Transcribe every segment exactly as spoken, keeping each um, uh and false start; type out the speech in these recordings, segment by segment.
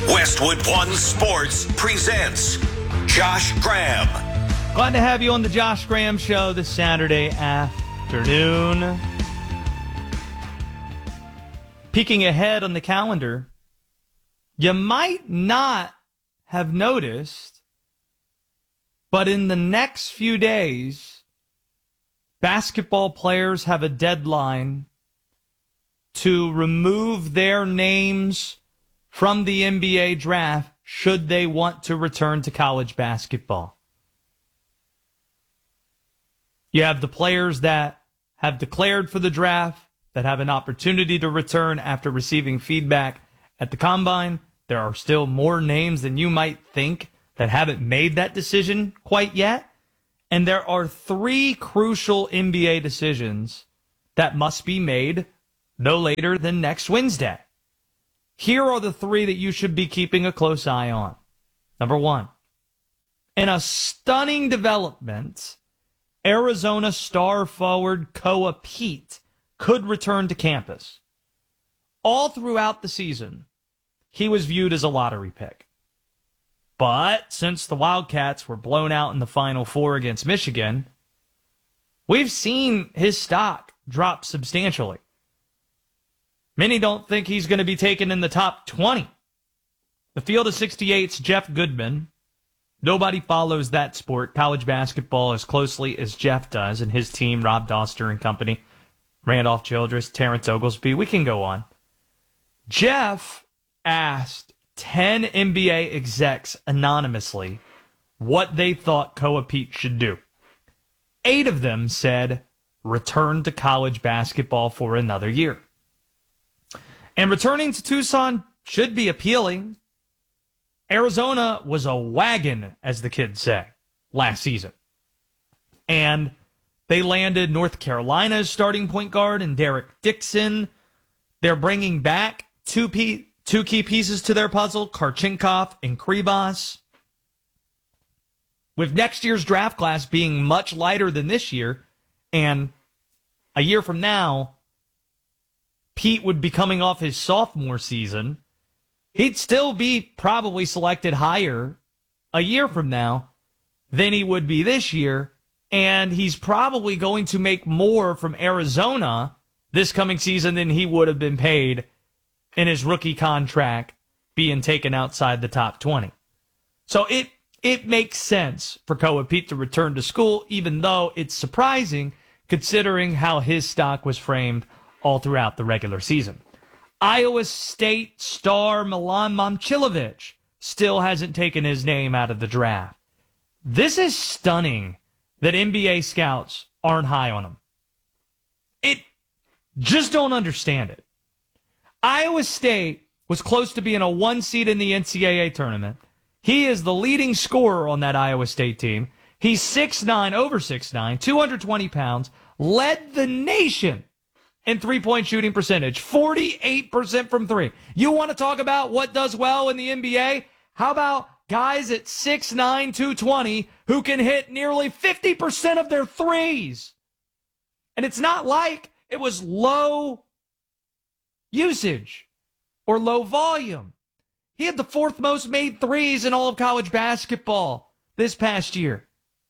Westwood One Sports presents Josh Graham. Glad to have you on the Josh Graham Show this Saturday afternoon. Peeking ahead on the calendar, you might not have noticed, but in the next few days, basketball players have a deadline to remove their names from the N B A draft should they want to return to college basketball. You have the players that have declared for the draft, that have an opportunity to return after receiving feedback at the combine. There are still more names than you might think that haven't made that decision quite yet. And there are three crucial N B A decisions that must be made no later than next Wednesday. Here are the three that you should be keeping a close eye on. Number one, in a stunning development, Arizona star forward Koa Pete could return to campus. All throughout the season, he was viewed as a lottery pick. But since the Wildcats were blown out in the Final Four against Michigan, we've seen his stock drop substantially. Many don't think he's going to be taken in the top twenty. The Field of sixty-eight's Jeff Goodman. Nobody follows that sport, college basketball, as closely as Jeff does, and his team, Rob Doster and company, Randolph Childress, Terrence Oglesby. We can go on. Jeff asked ten N B A execs anonymously what they thought Koa Pete should do. Eight of them said, return to college basketball for another year. And returning to Tucson should be appealing. Arizona was a wagon, as the kids say, last season. And they landed North Carolina's starting point guard and Derek Dixon. They're bringing back two, pe- two key pieces to their puzzle, Karchinkov and Kribas. With next year's draft class being much lighter than this year, and a year from now, Pete would be coming off his sophomore season, he'd still be probably selected higher a year from now than he would be this year, and he's probably going to make more from Arizona this coming season than he would have been paid in his rookie contract being taken outside the top twenty. So it it makes sense for Koa Pete to return to school, even though it's surprising considering how his stock was framed all throughout the regular season. Iowa State star Milan Momcilovic still hasn't taken his name out of the draft. This is stunning that N B A scouts aren't high on him. It just don't understand it. Iowa State was close to being a one seed in the N C double A tournament. He is the leading scorer on that Iowa State team. He's six nine, over six nine, two hundred twenty pounds, led the nation in three-point shooting percentage, forty-eight percent from three. You want to talk about what does well in the N B A? How about guys at six nine, two twenty who can hit nearly fifty percent of their threes? And it's not like it was low usage or low volume. He had the fourth most made threes in all of college basketball this past year.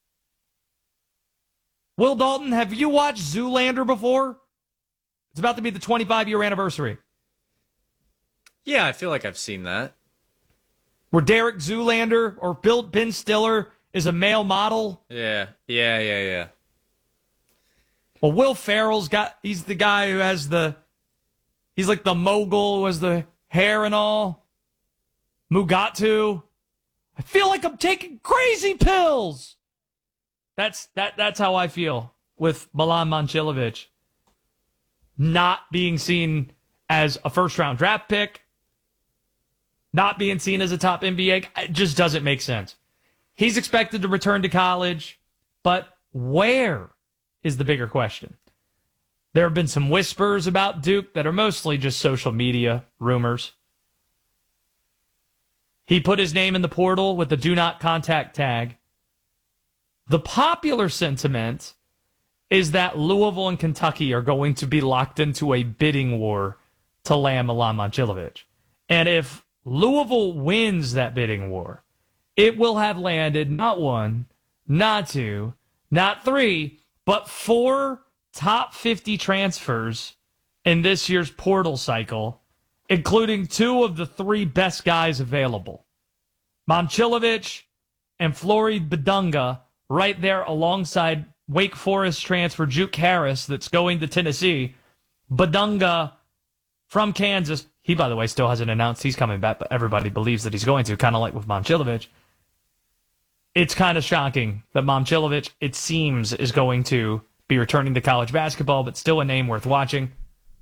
Will Dalton, have you watched Zoolander before? It's about to be the twenty-five-year anniversary. Yeah, I feel like I've seen that. Where Derek Zoolander or Bill Ben Stiller is a male model. Yeah, yeah, yeah, yeah. Well, Will Ferrell's got, he's the guy who has the, he's like the mogul who has the hair and all. Mugatu. I feel like I'm taking crazy pills. That's that. That's how I feel with Milan Momcilovic not being seen as a first-round draft pick, not being seen as a top N B A. It just doesn't make sense. He's expected to return to college, but where is the bigger question? There have been some whispers about Duke that are mostly just social media rumors. He put his name in the portal with the do not contact tag. The popular sentiment is that Louisville and Kentucky are going to be locked into a bidding war to land Milan Momcilovic. And if Louisville wins that bidding war, it will have landed not one, not two, not three, but four top fifty transfers in this year's portal cycle, including two of the three best guys available. Momcilovic and Flory Badunga right there alongside Wake Forest transfer Juke Harris that's going to Tennessee. Badunga from Kansas. He, by the way, still hasn't announced he's coming back, but everybody believes that he's going to, kind of like with Momcilovic. It's kind of shocking that Momcilovic, it seems, is going to be returning to college basketball, but still a name worth watching.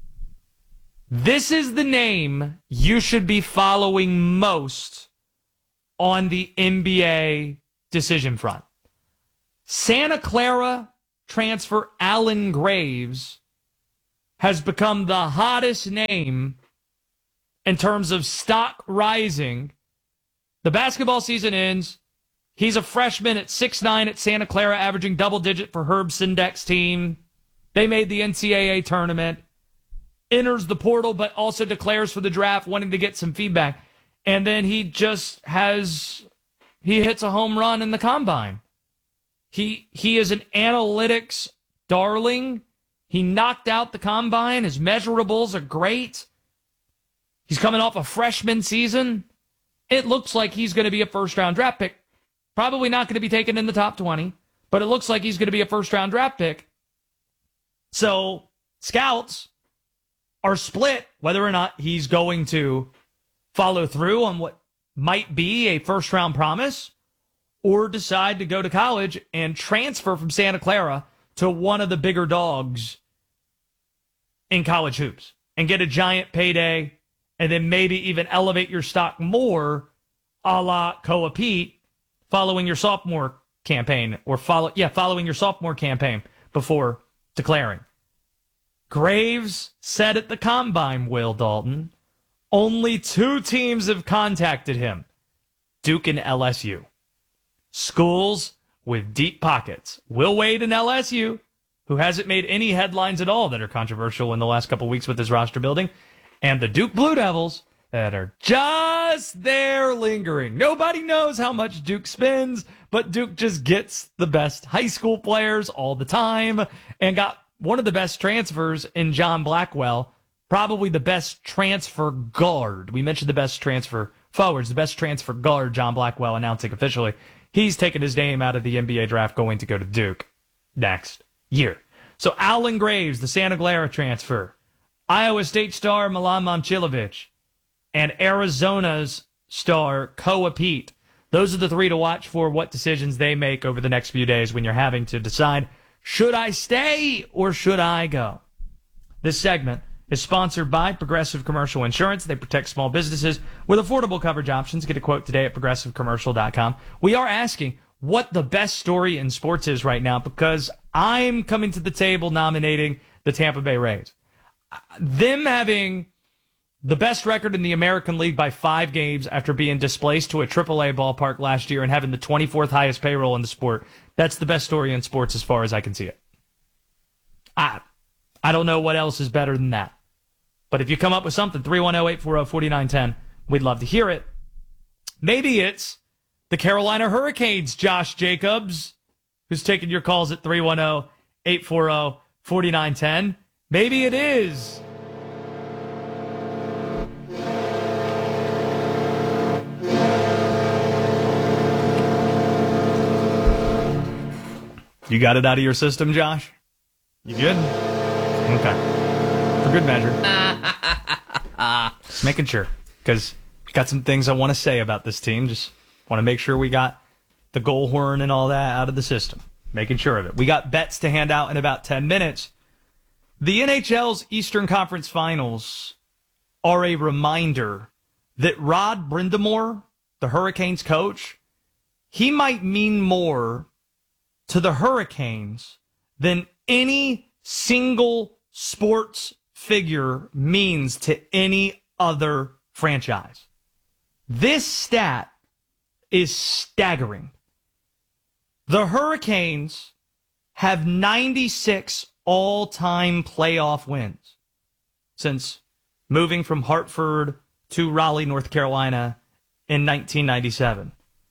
This is the name you should be following most on the N B A decision front. Santa Clara transfer Allen Graves has become the hottest name in terms of stock rising. The basketball season ends. He's a freshman at six nine at Santa Clara, averaging double-digit for Herb Sendek's team. They made the N C double A tournament. Enters the portal, but also declares for the draft, wanting to get some feedback. And then he just has, he hits a home run in the combine. He he is an analytics darling. He knocked out the combine. His measurables are great. He's coming off a freshman season. It looks like he's going to be a first-round draft pick. Probably not going to be taken in the top twenty, but it looks like he's going to be a first-round draft pick. So scouts are split whether or not he's going to follow through on what might be a first-round promise or decide to go to college and transfer from Santa Clara to one of the bigger dogs in college hoops and get a giant payday and then maybe even elevate your stock more a la Koa Pete following your sophomore campaign or follow, yeah, following your sophomore campaign before declaring. Graves said at the combine, Will Dalton, only two teams have contacted him, Duke and L S U. Schools with deep pockets. Will Wade and L S U, who hasn't made any headlines at all that are controversial in the last couple weeks with his roster building, and the Duke Blue Devils that are just there lingering. Nobody knows how much Duke spends, but Duke just gets the best high school players all the time and got one of the best transfers in John Blackwell, probably the best transfer guard. We mentioned the best transfer forwards, the best transfer guard, John Blackwell announcing officially. He's taken his name out of the N B A draft going to go to Duke next year. So Allen Graves, the Santa Clara transfer, Iowa State star Milan Momcilovic, and Arizona's star Koa Pete. Those are the three to watch for what decisions they make over the next few days when you're having to decide, should I stay or should I go? This segment is sponsored by Progressive Commercial Insurance. They protect small businesses with affordable coverage options. Get a quote today at progressive commercial dot com. We are asking what the best story in sports is right now because I'm coming to the table nominating the Tampa Bay Rays. Them having the best record in the American League by five games after being displaced to a triple A ballpark last year and having the twenty-fourth highest payroll in the sport. That's the best story in sports as far as I can see it. I, I don't know what else is better than that. But if you come up with something, three one zero, eight four zero, four nine one zero, we'd love to hear it. Maybe it's the Carolina Hurricanes, Josh Jacobs, who's taking your calls at three one zero, eight four zero, four nine one zero. Maybe it is You got it out of your system, Josh? You good? Okay. For good measure. Just making sure. Because I got some things I want to say about this team. Just want to make sure we got the goal horn and all that out of the system. Making sure of it. We got bets to hand out in about ten minutes. The N H L's Eastern Conference Finals are a reminder that Rod Brindamore, the Hurricanes coach, he might mean more to the Hurricanes than any single sports figure means to any other franchise. This stat is staggering. The Hurricanes have ninety-six all-time playoff wins since moving from Hartford to Raleigh, North Carolina in nineteen ninety-seven.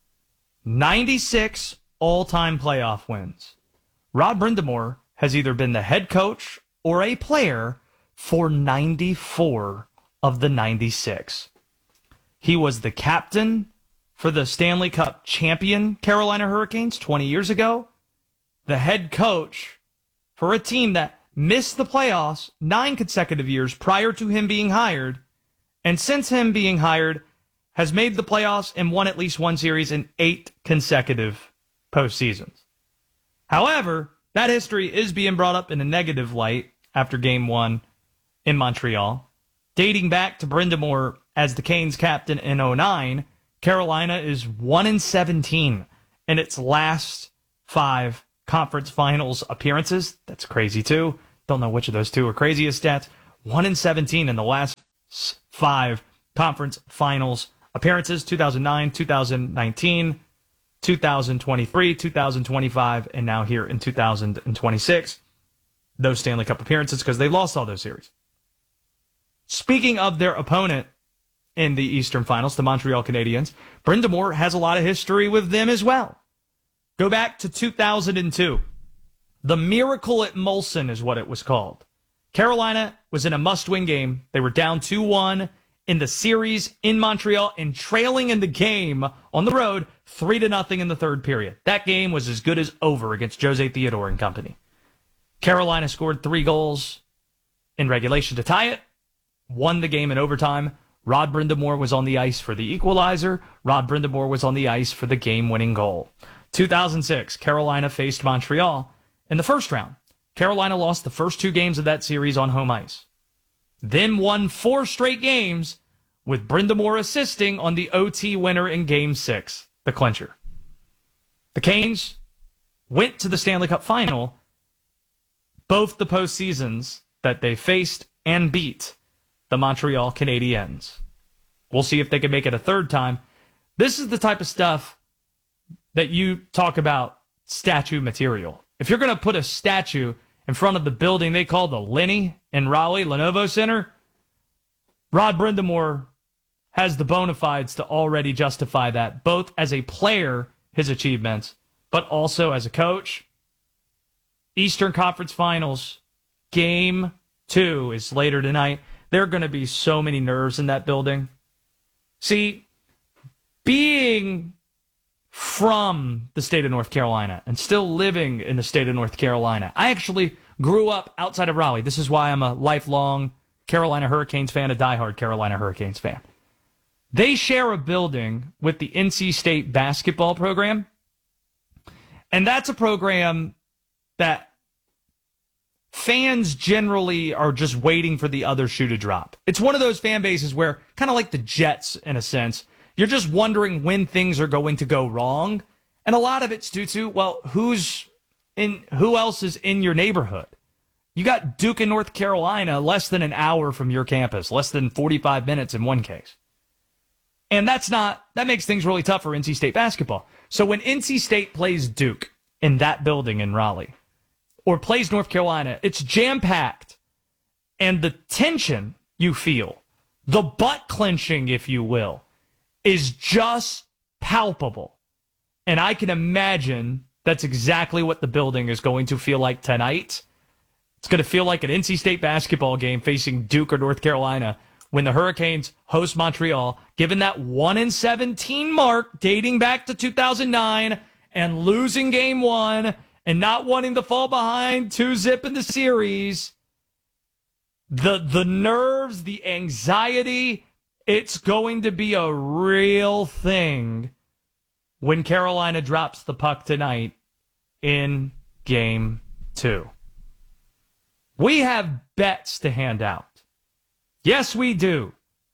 ninety-six all-time playoff wins. Rod Brind'Amour has either been the head coach or a player for ninety-four of the ninety-six. He was the captain for the Stanley Cup champion Carolina Hurricanes twenty years ago, the head coach for a team that missed the playoffs nine consecutive years prior to him being hired, and since him being hired, has made the playoffs and won at least one series in eight consecutive postseasons. However, that history is being brought up in a negative light after game one in Montreal. Dating back to Brind'Amour as the Canes captain in oh nine, Carolina is one and seventeen in its last five conference finals appearances. That's crazy too. Don't know which of those two are craziest stats. one and seventeen in the last five conference finals appearances, two thousand nine, two thousand nineteen, two thousand twenty-three, two thousand twenty-five, and now here in two thousand twenty-six. Those Stanley Cup appearances because they lost all those series. Speaking of their opponent in the Eastern Finals, the Montreal Canadiens, Brind'Amour has a lot of history with them as well. Go back to two thousand two. The Miracle at Molson is what it was called. Carolina was in a must-win game. They were down two one in the series in Montreal and trailing in the game on the road three to nothing in the third period. That game was as good as over against Jose Theodore and company. Carolina scored three goals in regulation to tie it, won the game in overtime. Rod Brind'Amour was on the ice for the equalizer. Rod Brind'Amour was on the ice for the game-winning goal. two thousand six, Carolina faced Montreal in the first round. Carolina lost the first two games of that series on home ice. Then won four straight games with Brind'Amour assisting on the O T winner in Game six, the clincher. The Canes went to the Stanley Cup Final both the postseasons that they faced and beat the Montreal Canadiens. We'll see if they can make it a third time. This is the type of stuff that you talk about statue material. If you're going to put a statue in front of the building they call the Lenny in Raleigh, Lenovo Center, Rod Brind'Amour has the bona fides to already justify that, both as a player, his achievements, but also as a coach. Eastern Conference Finals, Game two is later tonight. There are going to be so many nerves in that building. See, being from the state of North Carolina and still living in the state of North Carolina, I actually grew up outside of Raleigh. This is why I'm a lifelong Carolina Hurricanes fan, a diehard Carolina Hurricanes fan. They share a building with the N C State basketball program, and that's a program that fans generally are just waiting for the other shoe to drop. It's one of those fan bases where, kind of like the Jets in a sense, you're just wondering when things are going to go wrong. And a lot of it's due to, well, who's in, who else is in your neighborhood? You got Duke in North Carolina less than an hour from your campus, less than forty-five minutes in one case. And that's not, that makes things really tough for N C State basketball. So when N C State plays Duke in that building in Raleigh, or plays North Carolina, it's jam-packed. And the tension you feel, the butt clenching, if you will, is just palpable. And I can imagine that's exactly what the building is going to feel like tonight. It's going to feel like an N C State basketball game facing Duke or North Carolina when the Hurricanes host Montreal, given that one and seventeen mark dating back to two thousand nine and losing game one and not wanting to fall behind two zip in the series. The, the nerves, the anxiety, it's going to be a real thing when Carolina drops the puck tonight in game two. We have bets to hand out. Yes, we do.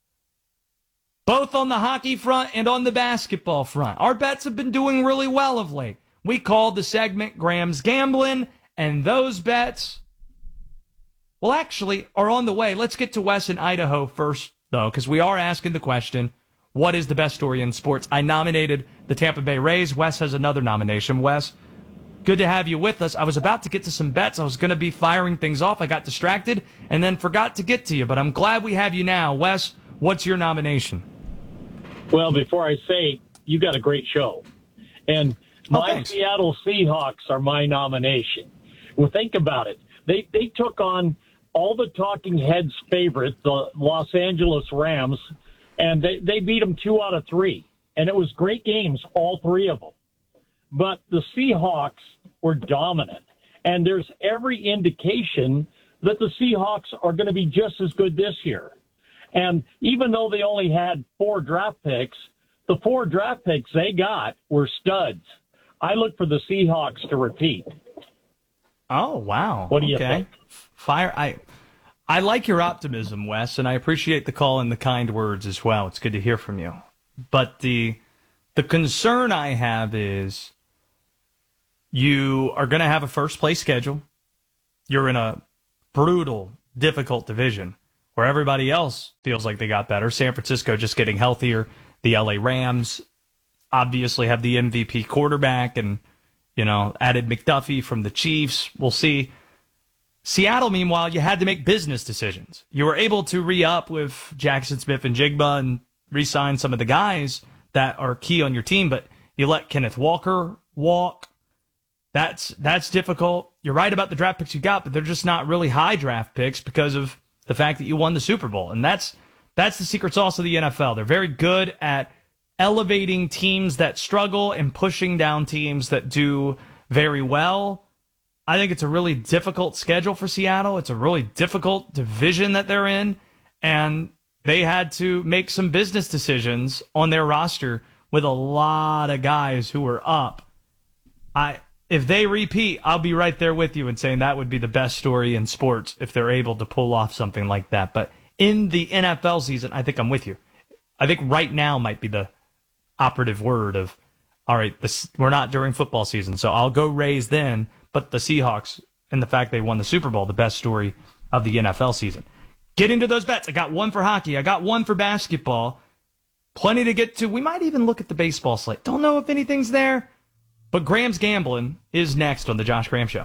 Both on the hockey front and on the basketball front. Our bets have been doing really well of late. We called the segment Graham's Gambling, and those bets, well, actually, are on the way. Let's get to Wes in Idaho first, though, because we are asking the question, what is the best story in sports? I nominated the Tampa Bay Rays. Wes has another nomination. Wes, good to have you with us. I was about to get to some bets. I was going to be firing things off. I got distracted and then forgot to get to you, but I'm glad we have you now. Wes, what's your nomination? Well, before I say, you got a great show. And my oh, Seattle Seahawks are my nomination. Well, think about it. They they took on all the talking heads' favorite, the Los Angeles Rams, and they, they beat them two out of three. And it was great games, all three of them. But the Seahawks were dominant. And there's every indication that the Seahawks are going to be just as good this year. And even though they only had four draft picks, the four draft picks they got were studs. I look for the Seahawks to repeat. Oh, wow. What do you okay. think? Fire. I I like your optimism, Wes, and I appreciate the call and the kind words as well. It's good to hear from you. But the the concern I have is you are going to have a first-place schedule. You're in a brutal, difficult division where everybody else feels like they got better. San Francisco just getting healthier. The L A Rams obviously have the M V P quarterback and, you know, added McDuffie from the Chiefs. We'll see. Seattle, meanwhile, you had to make business decisions. You were able to re-up with Jackson Smith and Jigba and re-sign some of the guys that are key on your team, but you let Kenneth Walker walk. That's that's difficult. You're right about the draft picks you got, but they're just not really high draft picks because of the fact that you won the Super Bowl. And that's that's the secret sauce of the N F L. They're very good at elevating teams that struggle and pushing down teams that do very well. I think it's a really difficult schedule for Seattle. It's a really difficult division that they're in, and they had to make some business decisions on their roster with a lot of guys who were up. I if they repeat, I'll be right there with you and saying that would be the best story in sports if they're able to pull off something like that. But in the N F L season, I think I'm with you. I think right now might be the operative word of, all right, this, we're not during football season, so I'll go Rays then. But the Seahawks and the fact they won the Super Bowl, the best story of the N F L season. Get into those bets. I got one for hockey. I got one for basketball. Plenty to get to. We might even look at the baseball slate. Don't know if anything's there. But Graham's Gambling is next on the Josh Graham Show.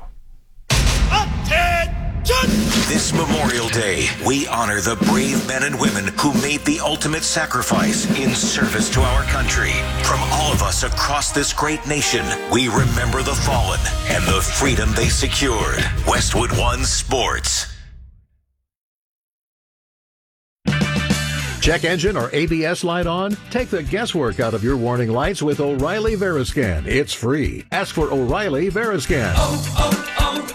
This Memorial Day, we honor the brave men and women who made the ultimate sacrifice in service to our country. From all of us across this great nation, we remember the fallen and the freedom they secured. Westwood One Sports. Check engine or A B S light on? Take the guesswork out of your warning lights with O'Reilly Veriscan. It's free. Ask for O'Reilly Veriscan. Oh,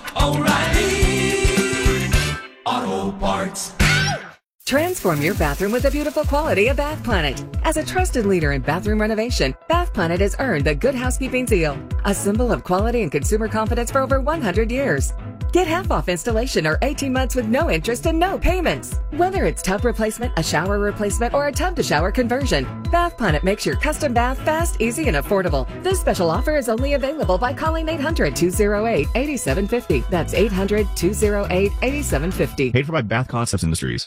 oh, oh, O'Reilly Auto Parts. Transform your bathroom with the beautiful quality of Bath Planet. As a trusted leader in bathroom renovation, Bath Planet has earned the Good Housekeeping seal, a symbol of quality and consumer confidence for over one hundred years. Get half off installation or eighteen months with no interest and no payments. Whether it's tub replacement, a shower replacement, or a tub to shower conversion, Bath Planet makes your custom bath fast, easy, and affordable. This special offer is only available by calling eight hundred, two oh eight, eight seven five oh. That's eight hundred, two oh eight, eight seven five oh. Paid for by Bath Concepts Industries.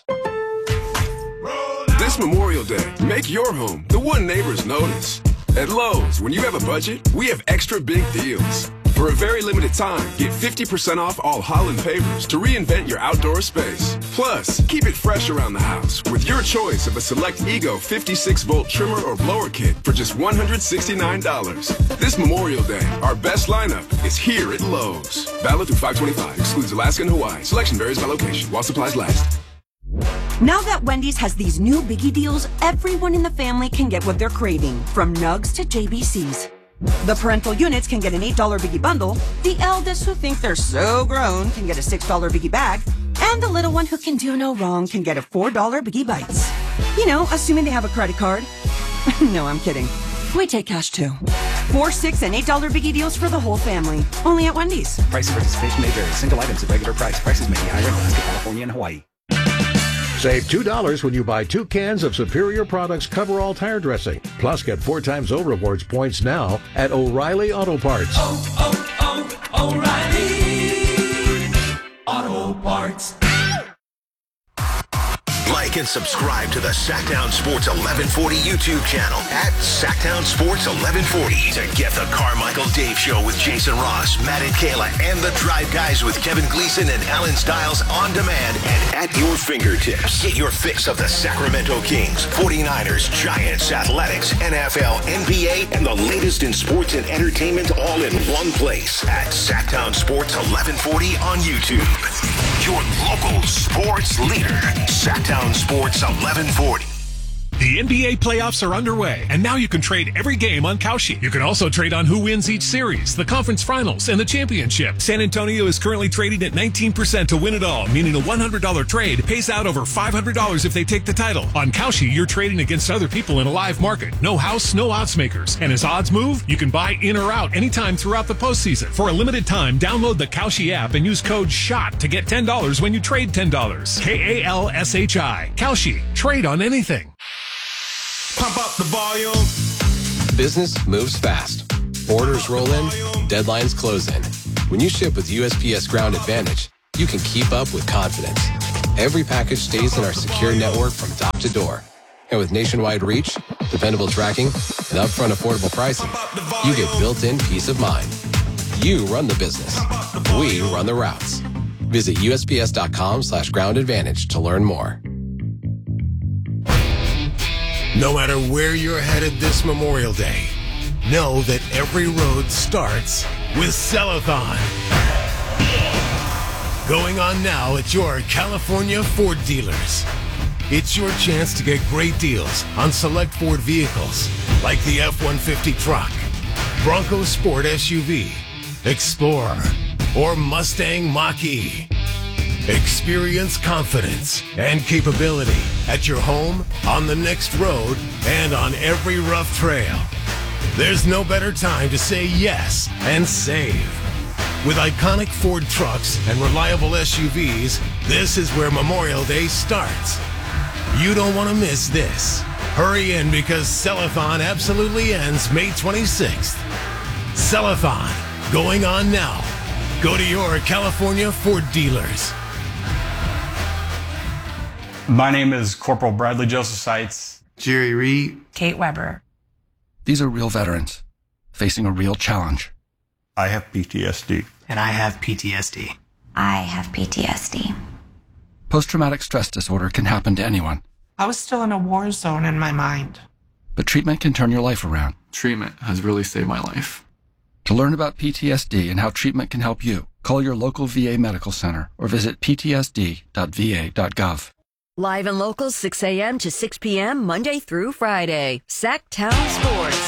This Memorial Day, make your home the one neighbors notice. At Lowe's, when you have a budget, we have extra big deals. For a very limited time, get fifty percent off all Holland pavers to reinvent your outdoor space. Plus, keep it fresh around the house with your choice of a select Ego fifty-six volt trimmer or blower kit for just one hundred sixty-nine dollars. This Memorial Day, our best lineup is here at Lowe's. Valid through five twenty-five, excludes Alaska and Hawaii. Selection varies by location while supplies last. Now that Wendy's has these new biggie deals, everyone in the family can get what they're craving, from nugs to J B Cs. The parental units can get an eight dollar biggie bundle, the eldest who think they're so grown can get a six dollar biggie bag, and the little one who can do no wrong can get a four dollar biggie bites. You know, assuming they have a credit card. No, I'm kidding. We take cash too. Four, six, and eight dollar biggie deals for the whole family. Only at Wendy's. Price of participation may vary. Single items at regular price. Prices may be higher in Alaska, California, and Hawaii. Save two dollars when you buy two cans of Superior Products Coverall Tire Dressing. Plus, get four times O Rewards points now at O'Reilly Auto Parts. Oh, oh, oh, O'Reilly Auto Parts. Like and subscribe to the Sacktown Sports eleven forty YouTube channel at Sacktown Sports eleven forty to get the Carmichael Dave Show with Jason Ross, Matt and Kayla, and the Drive Guys with Kevin Gleason and Alan Stiles on demand and at your fingertips. Get your fix of the Sacramento Kings, forty-niners, Giants, Athletics, N F L, N B A, and the latest in sports and entertainment all in one place at Sacktown Sports eleven forty on YouTube. Your local sports leader, Sacktown Sports eleven forty. The N B A playoffs are underway, and now you can trade every game on Kalshi. You can also trade on who wins each series, the conference finals, and the championship. San Antonio is currently trading at nineteen percent to win it all, meaning a one hundred dollars trade pays out over five hundred dollars if they take the title. On Kalshi, you're trading against other people in a live market. No house, no odds makers. And as odds move, you can buy in or out anytime throughout the postseason. For a limited time, download the Kalshi app and use code SHOT to get ten dollars when you trade ten dollars. K A L S H I. Kalshi. Trade on anything. Pump up the volume. Business moves fast. Orders roll in, deadlines close in. When you ship with U S P S Ground Advantage, you can keep up with confidence. Every package stays in our secure network from top to door. And with nationwide reach, dependable tracking, and upfront affordable pricing, you get built-in peace of mind. You run the business. We run the routes. Visit U S P S dot com slash ground advantage to learn more. No matter where you're headed this Memorial Day, know that every road starts with Cellathon. Going on now at your California Ford dealers. It's your chance to get great deals on select Ford vehicles like the F one fifty truck, Bronco Sport S U V, Explorer, or Mustang Mach-E. Experience confidence and capability at your home, on the next road, and on every rough trail. There's no better time to say yes and save. With iconic Ford trucks and reliable S U Vs, this is where Memorial Day starts. You don't want to miss this. Hurry in because Cellathon absolutely ends May twenty-sixth. Cellathon, going on now. Go to your California Ford dealers. My name is Corporal Bradley Joseph Seitz. Jerry Reed. Kate Weber. These are real veterans facing a real challenge. I have P T S D. And I have P T S D. I have P T S D. Post-traumatic stress disorder can happen to anyone. I was still in a war zone in my mind. But treatment can turn your life around. Treatment has really saved my life. To learn about P T S D and how treatment can help you, call your local V A medical center or visit p t s d dot v a dot gov. Live and local, six a.m. to six p.m. Monday through Friday. Sacktown Sports.